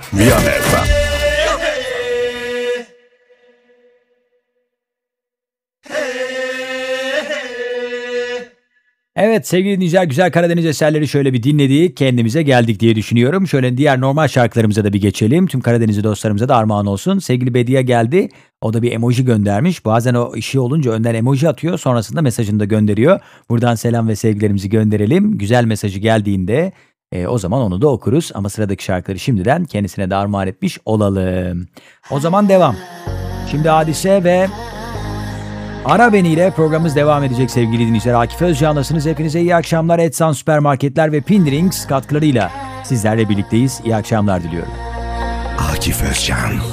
Viyana FM. Evet sevgili dinleyiciler, güzel Karadeniz eserleri şöyle bir dinledik, kendimize geldik diye düşünüyorum. Şöyle diğer normal şarkılarımıza da bir geçelim. Tüm Karadenizli dostlarımıza da armağan olsun. Sevgili Bediye geldi, o da bir emoji göndermiş. Bazen o işi olunca önden emoji atıyor, sonrasında mesajını da gönderiyor. Buradan selam ve sevgilerimizi gönderelim. Güzel mesajı geldiğinde o zaman onu da okuruz. Ama sıradaki şarkıları şimdiden kendisine de armağan etmiş olalım. O zaman devam. Şimdi Hadise ve Ara Beni ile programımız devam edecek sevgili dinleyiciler. Akif Özcan'lasınız. Hepinize iyi akşamlar. Edsan Süpermarketler ve Pindrings katkılarıyla sizlerle birlikteyiz. İyi akşamlar diliyorum. Akif Özcan.